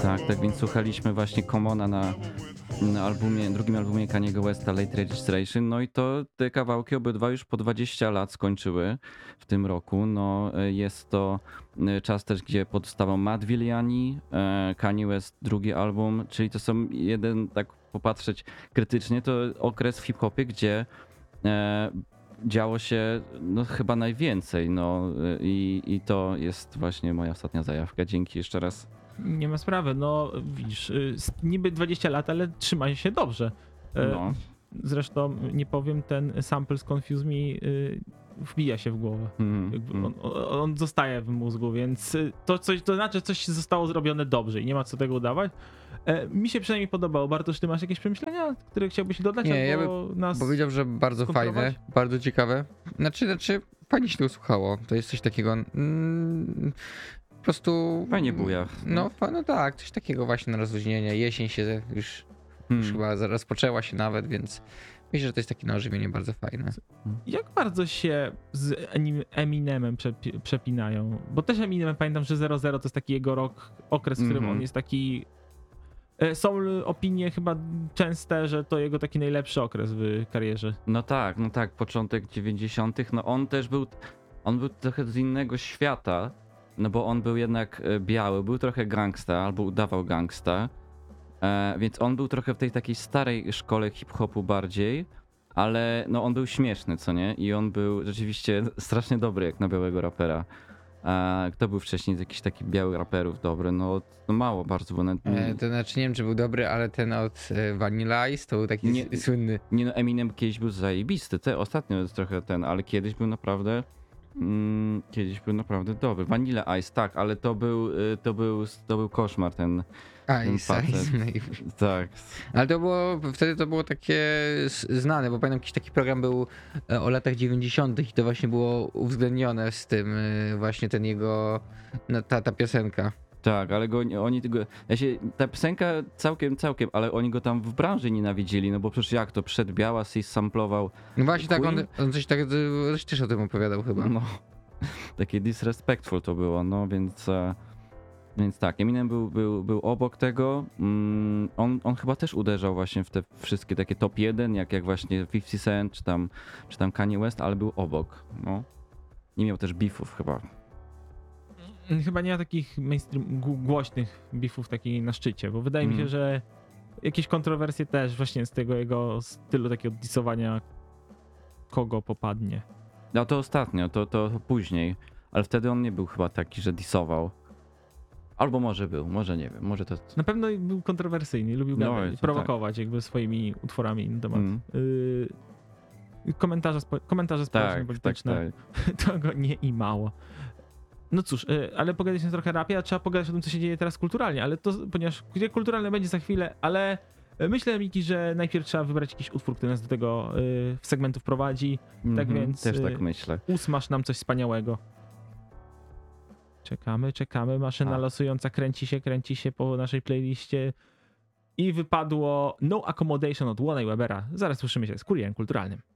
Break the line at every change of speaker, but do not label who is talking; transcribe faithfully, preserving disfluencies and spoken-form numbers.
Tak, tak więc słuchaliśmy właśnie Commona na, na albumie, drugim albumie Kaniego Westa, Late Registration, no i to te kawałki obydwa już po dwadzieścia lat skończyły w tym roku. No jest to czas też, gdzie powstawał Matt Villani, Kanye West drugi album, czyli to są jeden, tak popatrzeć krytycznie, to okres w hip-hopie, gdzie e, działo się no chyba najwięcej, no i, i to jest właśnie moja ostatnia zajawka. Dzięki jeszcze raz.
Nie ma sprawy, no widzisz, y, s- niby dwadzieścia lat, ale trzyma się dobrze. E,
No.
Zresztą nie powiem, ten sample z Confuse Me y, wbija się w głowę.
Mm,
Jakby
mm.
on, on on zostaje w mózgu, więc y, to coś, to znaczy coś zostało zrobione dobrze i nie ma co tego udawać. E, mi się przynajmniej podobało. Bartosz, ty masz jakieś przemyślenia, które chciałbyś dodać?
Nie, ja
albo nas
Powiedział, że bardzo
skontrolować?
fajne, bardzo ciekawe. Znaczy, znaczy, fajnie się to słuchało. To jest coś takiego. Mm, po prostu.
Fajnie buja.
No, fa- no tak, coś takiego właśnie na rozluźnienie. Jesień się już,
Hmm.
już chyba zaraz rozpoczęła się nawet, więc myślę, że to jest takie na ożywienie bardzo fajne.
Jak bardzo się z Enim- Eminemem przepi- przepinają? Bo też Eminem, pamiętam, że zero zero to jest taki jego rok, okres, w którym
Mhm.
on jest taki... e, Są opinie chyba częste, że to jego taki najlepszy okres w karierze.
No tak, no tak, początek dziewięćdziesiątych. No on też był, on był trochę z innego świata, no bo on był jednak e, biały, był trochę gangsta, albo udawał gangsta, e, więc on był trochę w tej takiej starej szkole hip-hopu bardziej, ale no on był śmieszny, co nie? I on był rzeczywiście strasznie dobry jak na białego rapera. A kto był wcześniej z jakichś takich białych raperów dobry? No, no mało bardzo, bo nawet,
E, to znaczy, nie wiem, czy był dobry, ale ten od e, Vanilla Ice to był taki
Nie-
s- słynny.
Nie no, Eminem kiedyś był zajebisty, te ostatnio jest trochę ten, ale kiedyś był naprawdę, mm, kiedyś był naprawdę dobry. Vanilla Ice, tak, ale to był, y, to był, to był koszmar ten,
Ice,
facet.
Ice.
tak.
Ale to było, wtedy to było takie s- znane, bo pamiętam jakiś taki program był e, o latach dziewięćdziesiątych i to właśnie było uwzględnione z tym e, właśnie ten jego, no, ta, ta piosenka.
Tak, ale go, oni tego, ja się, ta piosenka całkiem, całkiem, ale oni go tam w branży nienawidzili, no bo przecież jak to, przed Biała Sis samplował,
No właśnie tak, on,
Queen?
on coś tak, coś też o tym opowiadał chyba.
no, takie disrespectful to było, no więc, e, więc tak, Eminem był, był, był obok tego, mm, on, on chyba też uderzał właśnie w te wszystkie takie top jeden, jak, jak właśnie pięćdziesiąt Cent, czy tam, czy tam Kanye West, ale był obok, no. Nie miał też beefów chyba.
Chyba nie ma takich mainstream, gu- głośnych beefów takich na szczycie, bo wydaje mi się,
Mhm.
że jakieś kontrowersje też właśnie z tego jego stylu takiego disowania kogo popadnie.
No to ostatnio, to, to, to później, ale wtedy on nie był chyba taki, że disował. Albo może był, może nie wiem, może to...
Na pewno był kontrowersyjny, lubił
No,
gadać,
to
prowokować jakby swoimi utworami na temat.
Mm.
Yy, komentarze, spo, komentarze społeczne,
Tak, tak,
polityczne,
tak.
to go nie imało. No cóż, yy, ale pogadaliśmy trochę rapie, a trzeba pogadać o tym, co się dzieje teraz kulturalnie, ale to, ponieważ gdzie kulturalne będzie za chwilę, ale myślę, Miki, że najpierw trzeba wybrać jakiś utwór, który nas do tego yy, segmentu wprowadzi. Tak
Mhm,
więc,
Też
y-
tak myślę.
Usmaż nam coś wspaniałego. Czekamy, czekamy. Maszyna
A.
losująca kręci się, kręci się po naszej playliście. I wypadło No Accommodation od Łona i Webera. Zaraz słyszymy się z Kurierem Kulturalnym.